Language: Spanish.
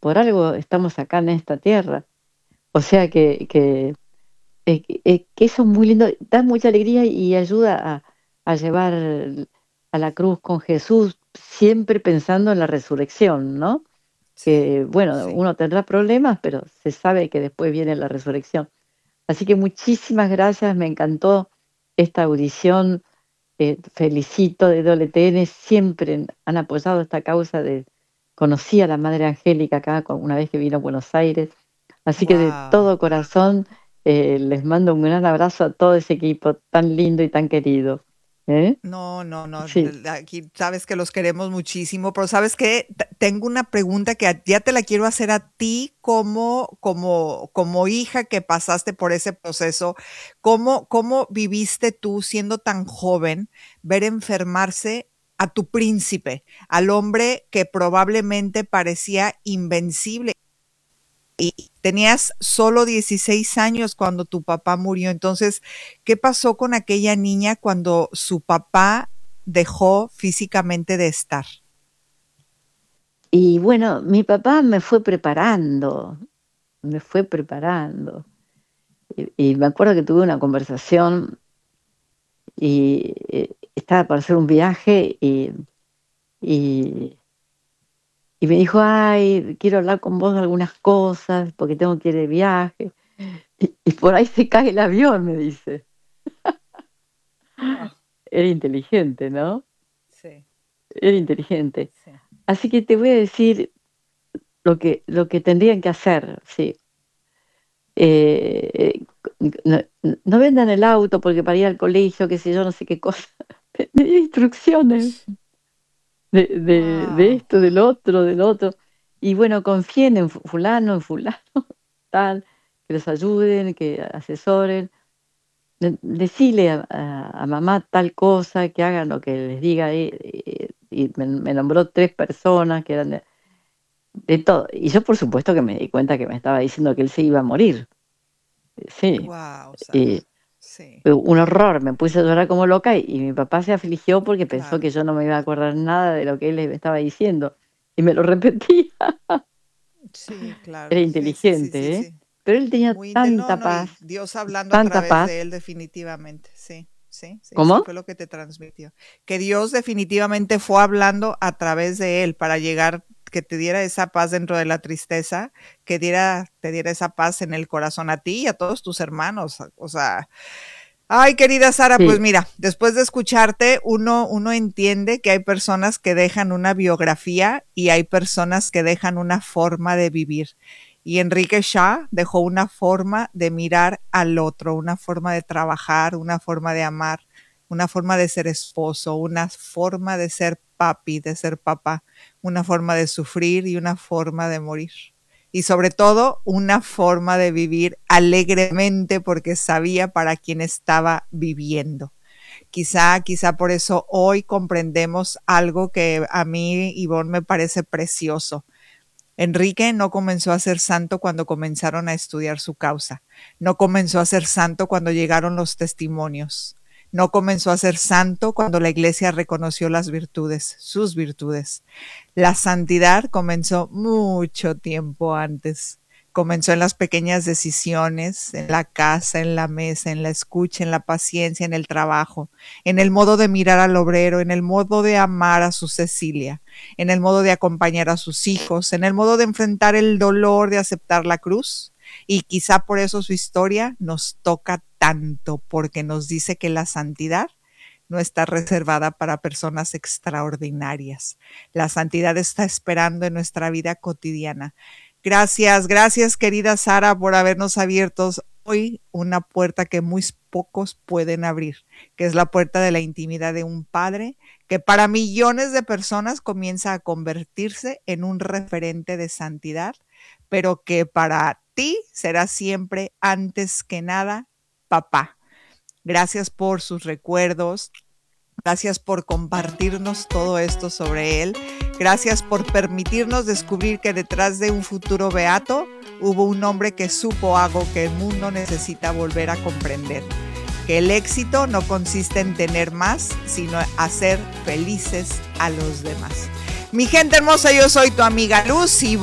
por algo estamos acá en esta tierra. O sea que eso es muy lindo, da mucha alegría y ayuda a llevar a la cruz con Jesús, siempre pensando en la resurrección, ¿no? Sí, Que bueno, sí. uno tendrá problemas, pero se sabe que después viene la resurrección. Así que muchísimas gracias, me encantó esta audición, felicito de WTN, siempre han apoyado esta causa de, conocí a la Madre Angélica acá una vez que vino a Buenos Aires, así que de Wow. todo corazón les mando un gran abrazo a todo ese equipo tan lindo y tan querido. ¿Eh? No, no, no. Sí. Aquí sabes que los queremos muchísimo, pero sabes que tengo una pregunta que ya te la quiero hacer a ti como hija que pasaste por ese proceso. ¿Cómo viviste tú siendo tan joven ver enfermarse a tu príncipe, al hombre que probablemente parecía invencible? Y tenías solo 16 años cuando tu papá murió. Entonces, ¿qué pasó con aquella niña cuando su papá dejó físicamente de estar? Y bueno, mi papá me fue preparando. Y me acuerdo que tuve una conversación y estaba para hacer un viaje y, y me dijo, ay, quiero hablar con vos de algunas cosas porque tengo que ir de viaje. Y por ahí se cae el avión, me dice. Oh, Era inteligente, ¿no? sí, Era inteligente. sí. Así que te voy a decir lo que tendrían que hacer, sí. Eh, no, no vendan el auto porque para ir al colegio, qué sé yo, no sé qué cosa. Me dio instrucciones de Wow. esto, del otro, del otro. Y bueno, confíen en fulano, en fulano, tal, que los ayuden, que asesoren. Decile a mamá tal cosa, que hagan lo que les diga. Y me nombró tres personas que eran de todo. Y yo por supuesto que me di cuenta que me estaba diciendo que él se iba a morir. Sí. Wow, Sara. Y Sí, fue un horror, me puse a llorar como loca y mi papá se afligió porque pensó claro. que yo no me iba a acordar nada de lo que él le estaba diciendo. Y me lo repetía. Sí, Era claro. Sí, sí, sí, sí, inteligente, ¿eh? sí. Pero él tenía No, tanta no, paz, y Dios hablando a tanta través paz. de él definitivamente. Sí, sí, sí, sí, ¿Cómo? fue lo que te transmitió. Que Dios definitivamente fue hablando a través de él para llegar, que te diera esa paz dentro de la tristeza, te diera esa paz en el corazón a ti y a todos tus hermanos. O sea, ay, querida Sara, pues Sí, mira, después de escucharte, uno entiende que hay personas que dejan una biografía y hay personas que dejan una forma de vivir. Y Enrique Shaw dejó una forma de mirar al otro, una forma de trabajar, una forma de amar, una forma de ser esposo, una forma de ser papi, de ser papá, una forma de sufrir y una forma de morir. Y sobre todo una forma de vivir alegremente porque sabía para quién estaba viviendo. Quizá por eso hoy comprendemos algo que a mí, Ivonne, me parece precioso. Enrique no comenzó a ser santo cuando comenzaron a estudiar su causa. No comenzó a ser santo cuando llegaron los testimonios. No comenzó a ser santo cuando la iglesia reconoció las virtudes, sus virtudes. La santidad comenzó mucho tiempo antes. Comenzó en las pequeñas decisiones, en la casa, en la mesa, en la escucha, en la paciencia, en el trabajo, en el modo de mirar al obrero, en el modo de amar a su Cecilia, en el modo de acompañar a sus hijos, en el modo de enfrentar el dolor, de aceptar la cruz. Y quizá por eso su historia nos toca tanto, porque nos dice que la santidad no está reservada para personas extraordinarias. La santidad está esperando en nuestra vida cotidiana. Gracias, gracias querida Sara por habernos abierto hoy una puerta que muy pocos pueden abrir, que es la puerta de la intimidad de un padre que para millones de personas comienza a convertirse en un referente de santidad, pero que para ti será siempre antes que nada papá. Gracias por sus recuerdos, gracias por compartirnos todo esto sobre él. Gracias por permitirnos descubrir que detrás de un futuro beato hubo un hombre que supo algo que el mundo necesita volver a comprender. Que el éxito no consiste en tener más, sino hacer felices a los demás. Mi gente hermosa, yo soy tu amiga Luz y